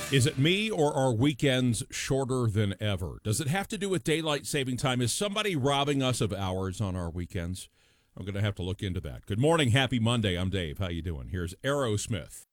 Is it me or are weekends shorter than ever? Does it have to do with daylight saving time? Is somebody robbing us of hours on our weekends? I'm going to have to look into that. Good morning. Happy Monday. I'm Dave. How you doing? Here's Aerosmith.